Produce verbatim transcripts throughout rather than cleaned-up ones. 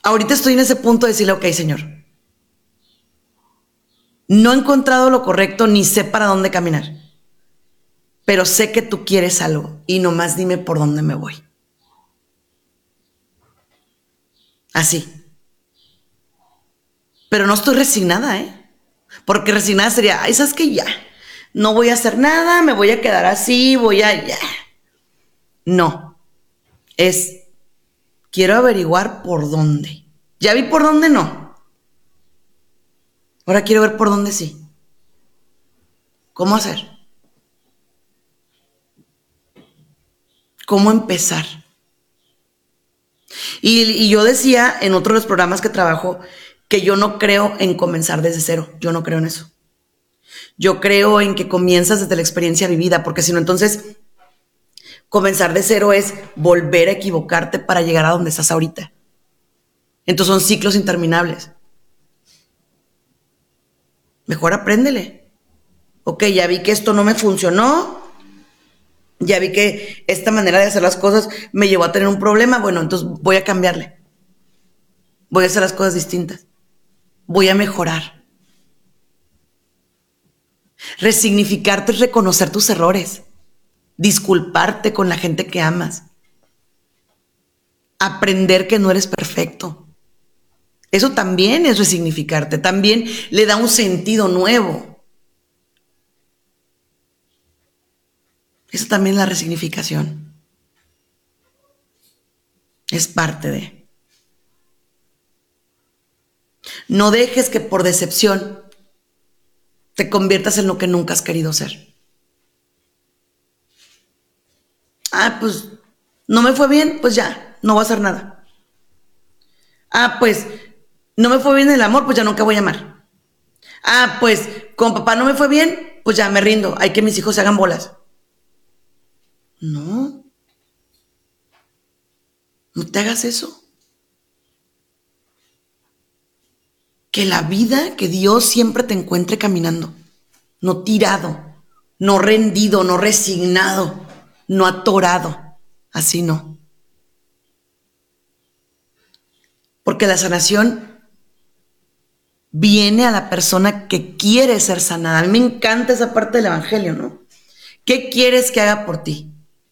Ahorita estoy en ese punto de decirle, ok, Señor, no he encontrado lo correcto ni sé para dónde caminar, pero sé que tú quieres algo y nomás dime por dónde me voy. Así. Pero no estoy resignada, ¿eh? Porque resignada sería, ay, ¿sabes qué? Ya, no voy a hacer nada, me voy a quedar así, voy a, ya. No, es, quiero averiguar por dónde. Ya vi por dónde no. Ahora quiero ver por dónde sí. ¿Cómo hacer? ¿Cómo empezar? Y, y yo decía en otros de los programas que trabajo que yo no creo en comenzar desde cero. Yo no creo en eso. Yo creo en que comienzas desde la experiencia vivida, porque si no, entonces comenzar de cero es volver a equivocarte para llegar a donde estás ahorita. Entonces son ciclos interminables. Mejor apréndele. Ok, ya vi que esto no me funcionó. Ya vi que esta manera de hacer las cosas me llevó a tener un problema. Bueno, entonces voy a cambiarle. Voy a hacer las cosas distintas. Voy a mejorar. Resignificarte es reconocer tus errores. Disculparte con la gente que amas. Aprender que no eres perfecto. Eso también es resignificarte. También le da un sentido nuevo. Eso también es la resignificación. Es parte de. No dejes que por decepción te conviertas en lo que nunca has querido ser. Ah, pues no me fue bien, pues ya, no voy a hacer nada. Ah, pues no me fue bien el amor, pues ya nunca voy a amar. Ah, pues con papá no me fue bien, pues ya me rindo. Hay que mis hijos se hagan bolas. No, no te hagas eso. Que la vida, que Dios siempre te encuentre caminando, no tirado, no rendido, no resignado, no atorado. Así no. Porque la sanación viene a la persona que quiere ser sanada. A mí me encanta esa parte del evangelio, ¿no? ¿Qué quieres que haga por ti?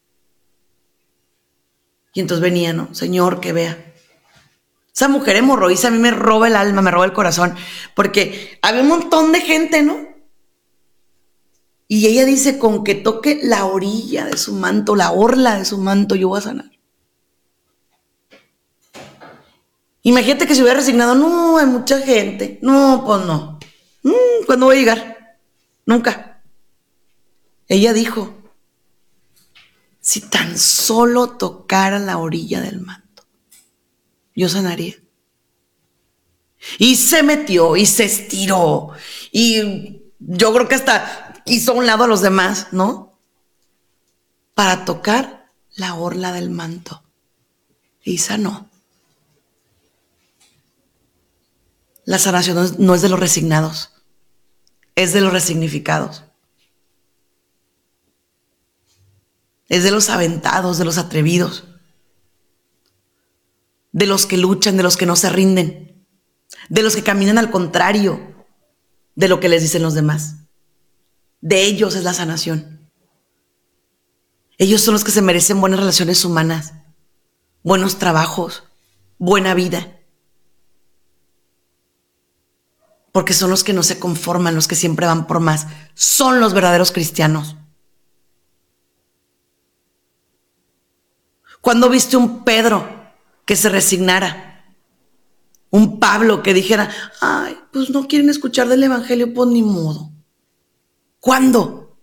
Y entonces venía, ¿no? Señor, que vea. Esa mujer hemorroísa a mí me roba el alma, me roba el corazón, porque había un montón de gente, ¿no? Y ella dice, con que toque la orilla de su manto, la orla de su manto, yo voy a sanar. Imagínate que se hubiera resignado, no, hay mucha gente. No, pues no. Mm, ¿Cuándo voy a llegar? Nunca. Ella dijo, si tan solo tocara la orilla del manto, yo sanaría. Y se metió y se estiró. Y yo creo que hasta hizo a un lado a los demás, ¿no? Para tocar la orla del manto. Y sanó. La sanación no es de los resignados, es de los resignificados. Es de los aventados, de los atrevidos, de los que luchan, de los que no se rinden, de los que caminan al contrario de lo que les dicen los demás. De ellos es la sanación. Ellos son los que se merecen buenas relaciones humanas, buenos trabajos, buena vida. Porque son los que no se conforman, los que siempre van por más. Son los verdaderos cristianos. ¿Cuándo viste un Pedro que se resignara? Un Pablo que dijera, ay, pues no quieren escuchar del evangelio, pues ni modo. ¿Cuándo?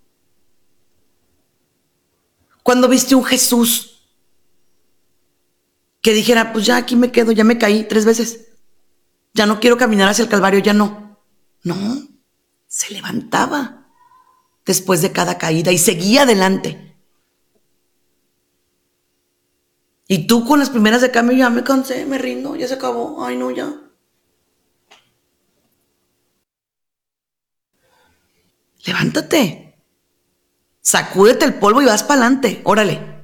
¿Cuándo viste un Jesús que dijera, pues ya aquí me quedo, ya me caí tres veces? Ya no quiero caminar hacia el Calvario, ya no. No, se levantaba después de cada caída y seguía adelante. Y tú con las primeras de cambio, ya me cansé, me rindo, ya se acabó, ay no, ya. Levántate, sacúdete el polvo y vas para adelante, órale.